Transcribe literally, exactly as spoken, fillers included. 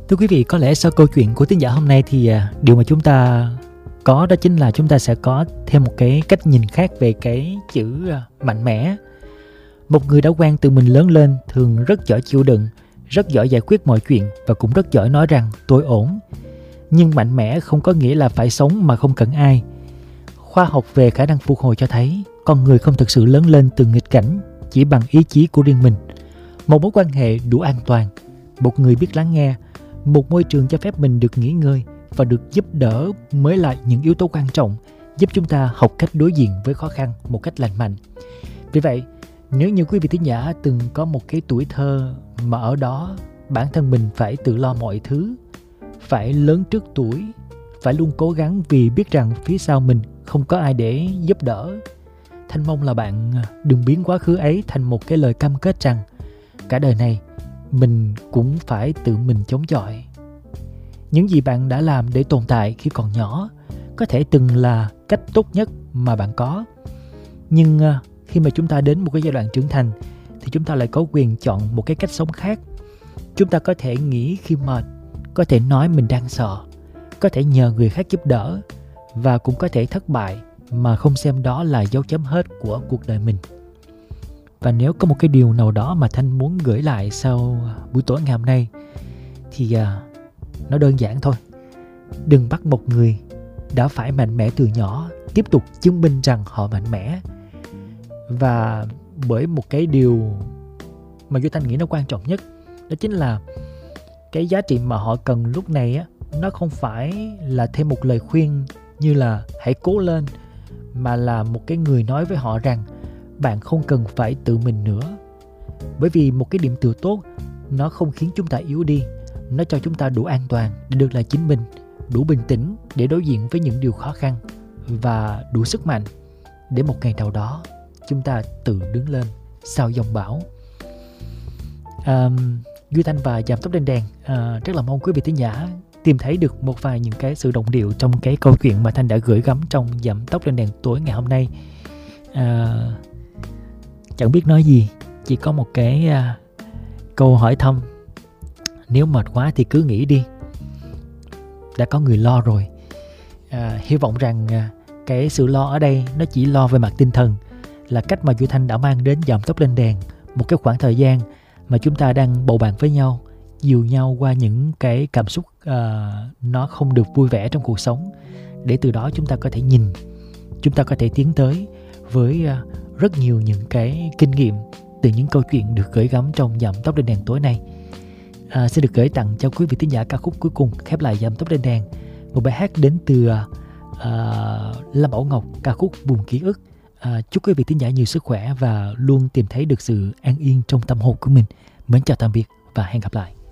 Thưa quý vị, có lẽ sau câu chuyện của tín giả hôm nay thì điều mà chúng ta có đó chính là chúng ta sẽ có thêm một cái cách nhìn khác về cái chữ mạnh mẽ. Một người đã quen tự mình lớn lên thường rất giỏi chịu đựng, rất giỏi giải quyết mọi chuyện và cũng rất giỏi nói rằng tôi ổn. Nhưng mạnh mẽ không có nghĩa là phải sống mà không cần ai. Khoa học về khả năng phục hồi cho thấy con người không thực sự lớn lên từ nghịch cảnh chỉ bằng ý chí của riêng mình. Một mối quan hệ đủ an toàn, một người biết lắng nghe, một môi trường cho phép mình được nghỉ ngơi và được giúp đỡ mới là những yếu tố quan trọng giúp chúng ta học cách đối diện với khó khăn một cách lành mạnh. Vì vậy, nếu như quý vị thính giả từng có một cái tuổi thơ mà ở đó bản thân mình phải tự lo mọi thứ, phải lớn trước tuổi, phải luôn cố gắng vì biết rằng phía sau mình không có ai để giúp đỡ, Thanh mong là bạn đừng biến quá khứ ấy thành một cái lời cam kết rằng cả đời này mình cũng phải tự mình chống chọi. Những gì bạn đã làm để tồn tại khi còn nhỏ có thể từng là cách tốt nhất mà bạn có. Nhưng khi mà chúng ta đến một cái giai đoạn trưởng thành thì chúng ta lại có quyền chọn một cái cách sống khác. Chúng ta có thể nghĩ khi mệt, có thể nói mình đang sợ, có thể nhờ người khác giúp đỡ và cũng có thể thất bại mà không xem đó là dấu chấm hết của cuộc đời mình. Và nếu có một cái điều nào đó mà Thanh muốn gửi lại sau buổi tối ngày hôm nay thì à, nó đơn giản thôi. Đừng bắt một người đã phải mạnh mẽ từ nhỏ tiếp tục chứng minh rằng họ mạnh mẽ. Và bởi một cái điều mà Duy Thanh nghĩ nó quan trọng nhất, đó chính là cái giá trị mà họ cần lúc này á, nó không phải là thêm một lời khuyên như là hãy cố lên, mà là một cái người nói với họ rằng bạn không cần phải tự mình nữa. Bởi vì một cái điểm tựa tốt nó không khiến chúng ta yếu đi, nó cho chúng ta đủ an toàn để được là chính mình, đủ bình tĩnh để đối diện với những điều khó khăn và đủ sức mạnh để một ngày nào đó chúng ta tự đứng lên sau dòng bão. À, Duy Thanh và Giảm Tốc Lên Đèn à, rất là mong quý vị thính giả tìm thấy được một vài những cái sự đồng điệu trong cái câu chuyện mà Thanh đã gửi gắm trong Giảm Tốc Lên Đèn tối ngày hôm nay. À, chẳng biết nói gì, chỉ có một cái à, câu hỏi thăm: nếu mệt quá thì cứ nghỉ đi, đã có người lo rồi. À, hy vọng rằng à, cái sự lo ở đây nó chỉ lo về mặt tinh thần, là cách mà Duy Thanh đã mang đến Giảm Tốc Lên Đèn một cái khoảng thời gian mà chúng ta đang bầu bạn với nhau, dìu nhau qua những cái cảm xúc uh, nó không được vui vẻ trong cuộc sống, để từ đó chúng ta có thể nhìn, chúng ta có thể tiến tới với uh, rất nhiều những cái kinh nghiệm từ những câu chuyện được gửi gắm trong Giảm Tốc Lên Đèn tối nay. Uh, xin được gửi tặng cho quý vị thính giả ca khúc cuối cùng khép lại Giảm Tốc Lên Đèn, một bài hát đến từ uh, Lâm Bảo Ngọc, ca khúc Buồn Ký Ức. À, chúc quý vị thính giả nhiều sức khỏe và luôn tìm thấy được sự an yên trong tâm hồn của mình. Mến chào tạm biệt và hẹn gặp lại.